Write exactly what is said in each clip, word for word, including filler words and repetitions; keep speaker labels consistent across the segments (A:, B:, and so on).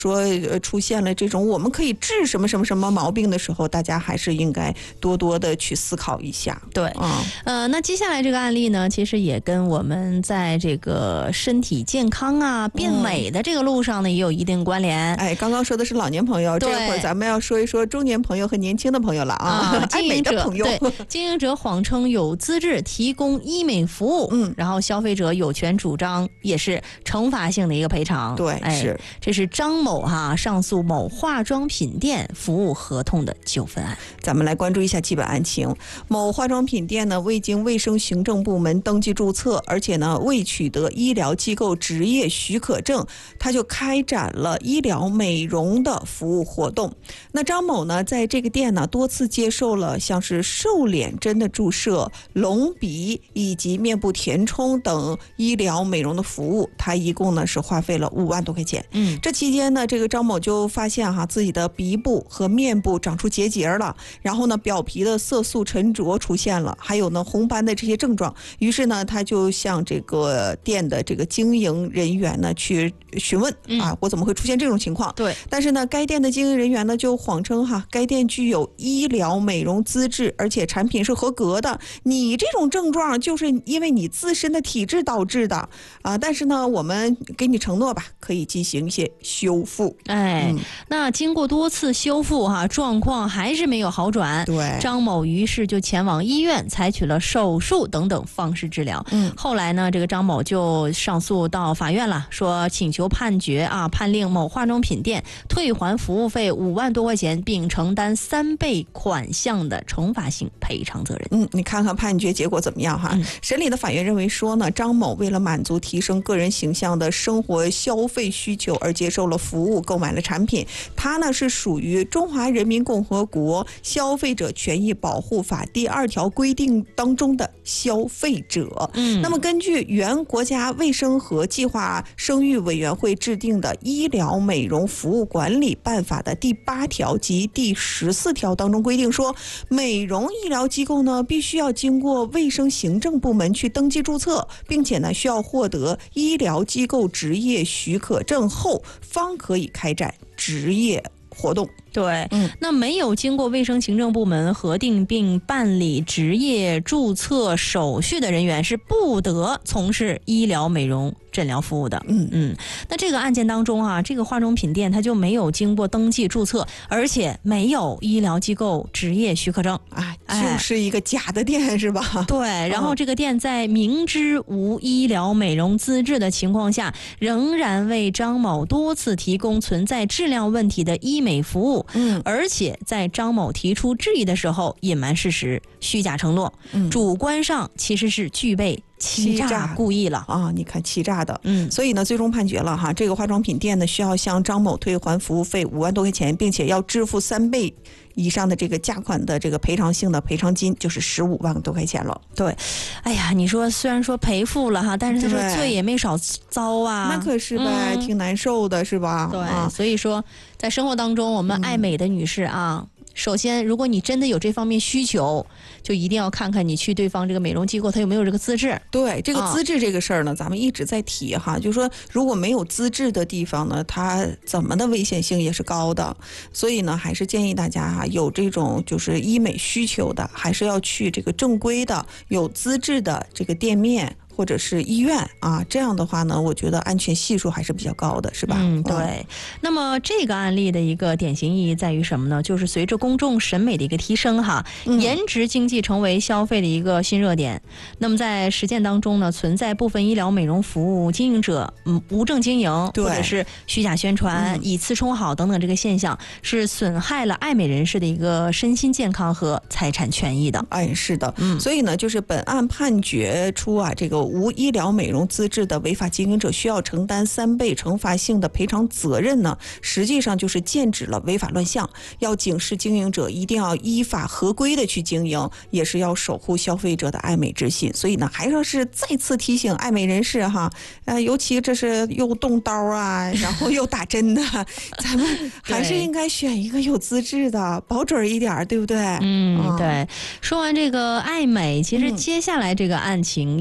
A: 说呃出现了这种我们可以治什么什么什么毛病的时候，大家还是应该多多的去思考一下。
B: 对，
A: 嗯，
B: 呃，那接下来这个案例呢，其实也跟我们在这个身体健康啊、变美的这个路上呢，也有一定关联。
A: 哎，刚刚说的是老年朋友，这会儿咱们要说一说中年朋友和年轻的朋友了啊。
B: 啊，
A: 爱美的朋友，
B: 对，经营者谎称有资质提供医美服务，
A: 嗯，
B: 然后消费者有权主张，也是惩罚性的一个赔偿。
A: 对，
B: 哎，
A: 是，
B: 这是张某哈上诉某化妆品店服务合同的纠纷案。
A: 咱们来关注一下基本案情。某化妆品店呢，未经卫生行政部门登记注册，而且呢未取得医疗机构执业许可证，他就开展了医疗美容的服务活动。那张某呢，在这个店呢多次接受了像是瘦脸针的注射、隆鼻以及面部填充等医疗美容的服务，他一共呢是花费了五万多块钱。
B: 嗯，
A: 这期间呢，这个张某就发现哈自己的鼻部和面部长出结节了，然后呢表皮的色素沉着出现了，还有呢红斑的这些症状。于是呢，他就向这个店的这个经营人员呢去询问、
B: 嗯、
A: 啊，我怎么会出现这种情况？
B: 对，
A: 但是呢，该店的经营人员呢就谎称哈，该店具有医疗美容资质，而且产品是合格的。你这种症状就是因为你自身的体质导致的啊，但是呢，我们给你承诺吧，可以进行一些修复。
B: 哎、嗯，那经过多次修复哈，状况还是没有好转。
A: 对，
B: 张某于是就前往医院，采取了手术等等方式治疗。
A: 嗯，
B: 后来呢，这个张某就上诉到法院了，说请求判决啊，判令某化妆品店退还服务费五万多块钱，并承担三倍款项的惩罚性赔偿责任。
A: 嗯，你看看判决结果怎么样哈？嗯、审理的法院认为说呢，张某为了满足提升个人形象的生活消费需求而接受了服务，购买了产品，他呢是属于中华人民共和国消费者权益保护法第二条规定当中的消费者。
B: 嗯，
A: 那么根据原国家卫生和计划生育委员会制定的医疗美容服务管理办法的第八条及第十四条当中规定说，美容医疗机构呢必须要经过卫生行政部门去登记注册，并且呢需要获得医疗机构执业许可证后方可以开展执业活动。
B: 对，
A: 嗯，
B: 那没有经过卫生行政部门核定并办理执业注册手续的人员是不得从事医疗美容诊疗服务的。
A: 嗯
B: 嗯，那这个案件当中啊，这个化妆品店它就没有经过登记注册，而且没有医疗机构执业许可证
A: 啊，就是一个假的店、哎、是吧？
B: 对，然后这个店在明知无医疗美容资质的情况下，仍然为张某多次提供存在质量问题的医美服务。
A: 嗯，
B: 而且在张某提出质疑的时候隐瞒事实、虚假承诺，
A: 嗯，
B: 主观上其实是具备欺诈故意了
A: 啊！你看欺诈的，
B: 嗯，
A: 所以呢，最终判决了哈，这个化妆品店呢需要向张某退还服务费五万多块钱，并且要支付三倍以上的这个价款的这个赔偿性的赔偿金，就是十五万多块钱了。
B: 对，哎呀，你说虽然说赔付了哈，但是他说罪也没少遭啊，
A: 那可是呗、嗯，挺难受的，是吧？
B: 对、
A: 啊，
B: 所以说在生活当中，我们爱美的女士啊。嗯，首先，如果你真的有这方面需求，就一定要看看你去对方这个美容机构，他有没有这个资质。
A: 对，这个资质这个事儿呢，啊、咱们一直在提哈，就是说如果没有资质的地方呢，它怎么的危险性也是高的。所以呢，还是建议大家哈，有这种就是医美需求的，还是要去这个正规的、有资质的这个店面。或者是医院啊，这样的话呢，我觉得安全系数还是比较高的，是吧？
B: 嗯，对。嗯、那么这个案例的一个典型意义在于什么呢？就是随着公众审美的一个提升哈，
A: 嗯、
B: 颜值经济成为消费的一个新热点。那么在实践当中呢，存在部分医疗美容服务经营者嗯无证经营，或者是虚假宣传、嗯、以次充好等等这个现象，是损害了爱美人士的一个身心健康和财产权益的。
A: 哎，是的。
B: 嗯，
A: 所以呢，就是本案判决出啊，这个无医疗美容资质的违法经营者需要承担三倍惩罚性的赔偿责任呢，实际上就是剑指了违法乱象，要警示经营者一定要依法合规的去经营，也是要守护消费者的爱美之心。所以呢，还要是再次提醒爱美人士哈，呃，尤其这是又动刀啊，然后又打针的，咱们还是应该选一个有资质的，保准一点，对不对？
B: 嗯，对。说完这个爱美，其实接下来这个案情也是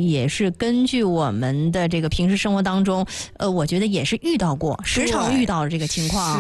B: 是根据我们的这个平时生活当中，呃，我觉得也是遇到过，时常遇到这个情况。